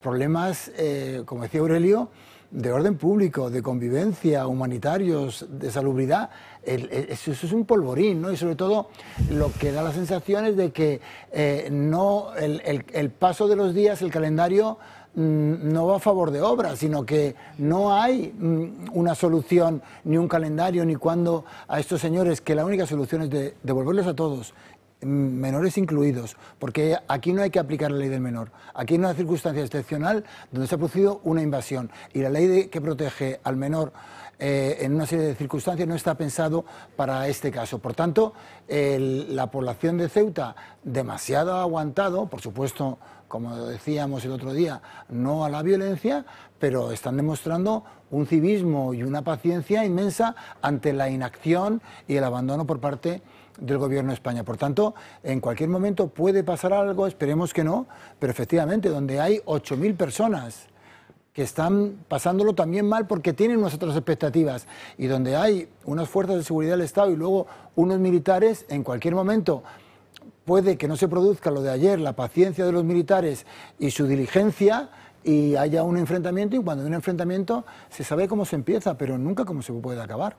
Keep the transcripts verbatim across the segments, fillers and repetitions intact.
problemas, eh, como decía Aurelio, de orden público, de convivencia, humanitarios, de salubridad. El, el, eso, eso es un polvorín, ¿no? Y sobre todo lo que da la sensación es de que eh, no el, el, el paso de los días, el calendario mmm, no va a favor de obra, sino que no hay mmm, una solución, ni un calendario, ni cuando a estos señores, que la única solución es de devolverles a todos, menores incluidos, porque aquí no hay que aplicar la ley del menor. Aquí hay una circunstancia excepcional donde se ha producido una invasión y la ley de, que protege al menor eh, en una serie de circunstancias no está pensado para este caso. Por tanto, el, la población de Ceuta demasiado ha aguantado, por supuesto, como decíamos el otro día, no a la violencia, pero están demostrando un civismo y una paciencia inmensa ante la inacción y el abandono por parte del Gobierno de España. Por tanto, en cualquier momento puede pasar algo, esperemos que no, pero efectivamente, donde hay ocho mil personas que están pasándolo también mal porque tienen unas otras expectativas y donde hay unas fuerzas de seguridad del Estado y luego unos militares, en cualquier momento puede que no se produzca lo de ayer, la paciencia de los militares y su diligencia, y haya un enfrentamiento, y cuando hay un enfrentamiento se sabe cómo se empieza, pero nunca cómo se puede acabar.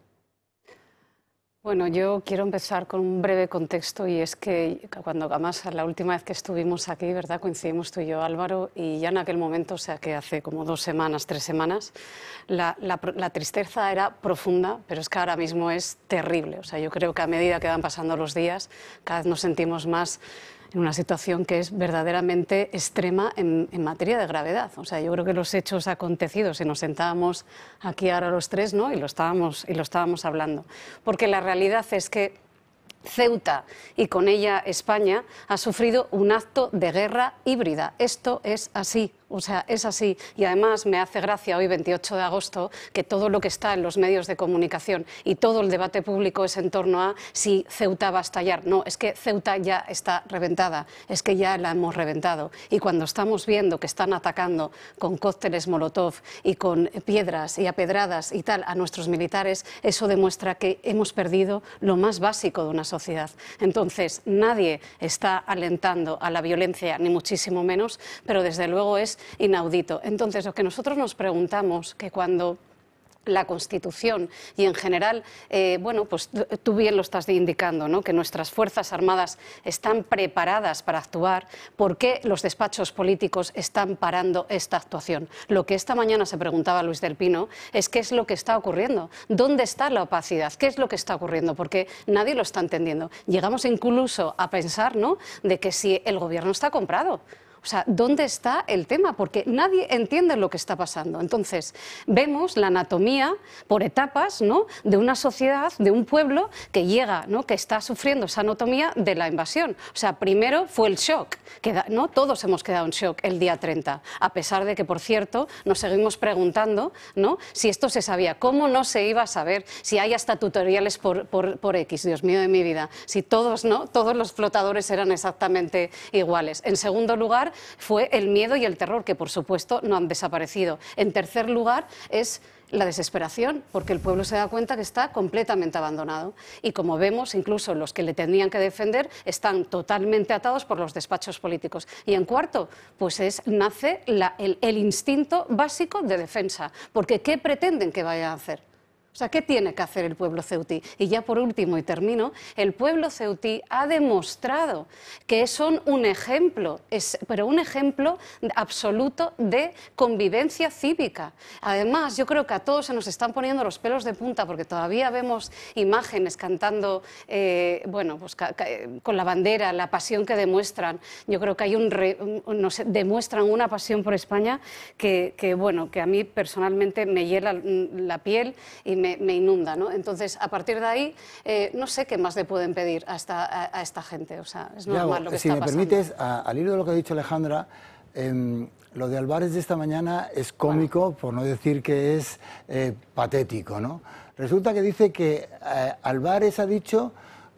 Bueno, yo quiero empezar con un breve contexto, y es que cuando además la última vez que estuvimos aquí, ¿verdad?, coincidimos tú y yo, Álvaro, y ya en aquel momento, o sea que hace como dos semanas, tres semanas, la, la, la tristeza era profunda, pero es que ahora mismo es terrible. O sea, yo creo que a medida que van pasando los días, cada vez nos sentimos más en una situación que es verdaderamente extrema en, en materia de gravedad. O sea, yo creo que los hechos acontecidos, si nos sentábamos aquí ahora los tres, ¿no?, y lo estábamos, y lo estábamos hablando, porque la realidad es que Ceuta y con ella España ha sufrido un acto de guerra híbrida. Esto es así. O sea, es así. Y además me hace gracia hoy, veintiocho de agosto, que todo lo que está en los medios de comunicación y todo el debate público es en torno a si Ceuta va a estallar. No, es que Ceuta ya está reventada, es que ya la hemos reventado. Y cuando estamos viendo que están atacando con cócteles Molotov y con piedras y a pedradas y tal a nuestros militares, eso demuestra que hemos perdido lo más básico de una sociedad. Entonces, nadie está alentando a la violencia, ni muchísimo menos, pero desde luego es inaudito. Entonces, lo que nosotros nos preguntamos, que cuando la Constitución y en general, eh, bueno, pues tú bien lo estás indicando, ¿no?, que nuestras Fuerzas Armadas están preparadas para actuar, ¿por qué los despachos políticos están parando esta actuación? Lo que esta mañana se preguntaba Luis del Pino es qué es lo que está ocurriendo, dónde está la opacidad, qué es lo que está ocurriendo, porque nadie lo está entendiendo. Llegamos incluso a pensar, ¿no?, de que si el gobierno está comprado. O sea, ¿dónde está el tema? Porque nadie entiende lo que está pasando. Entonces, vemos la anatomía por etapas, ¿no?, de una sociedad, de un pueblo que llega, ¿no?, que está sufriendo esa anatomía de la invasión. O sea, primero fue el shock, que, ¿no?, todos hemos quedado en shock el día treinta, a pesar de que, por cierto, nos seguimos preguntando, ¿no?, si esto se sabía. ¿Cómo no se iba a saber? Si hay hasta tutoriales por, por, por X, Dios mío de mi vida. Si todos, ¿no?, todos los flotadores eran exactamente iguales. En segundo lugar, fue el miedo y el terror, que por supuesto no han desaparecido. En tercer lugar es la desesperación, porque el pueblo se da cuenta que está completamente abandonado. Y como vemos, incluso los que le tendrían que defender están totalmente atados por los despachos políticos. Y en cuarto, pues es, nace la, el, el instinto básico de defensa, porque ¿qué pretenden que vayan a hacer? O sea, ¿qué tiene que hacer el pueblo ceutí? Y ya por último, y termino, el pueblo ceutí ha demostrado que son un ejemplo, es, pero un ejemplo absoluto de convivencia cívica. Además, yo creo que a todos se nos están poniendo los pelos de punta, porque todavía vemos imágenes cantando, eh, bueno, pues ca ca con la bandera, la pasión que demuestran. Yo creo que hay un, re, un no sé, demuestran una pasión por España que, que, bueno, que a mí personalmente me hiela la piel y Me, me inunda, ¿no? Entonces, a partir de ahí, eh, no sé qué más le pueden pedir a esta, a, a esta gente. O sea, es normal Yago, lo que si está me pasando. permites, a, al hilo de lo que ha dicho Alejandra, eh, lo de Álvarez de esta mañana es cómico, bueno, por no decir que es eh, patético, ¿no? Resulta que dice que eh, Álvarez ha dicho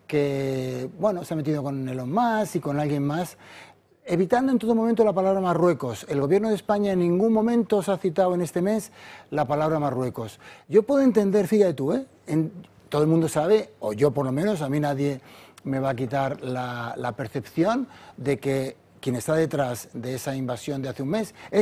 que, bueno, se ha metido con Elon Musk y con alguien más, evitando en todo momento la palabra Marruecos. El gobierno de España en ningún momento se ha citado en este mes la palabra Marruecos. Yo puedo entender, fíjate tú, ¿eh? En, todo el mundo sabe, o yo por lo menos, a mí nadie me va a quitar la, la percepción de que quien está detrás de esa invasión de hace un mes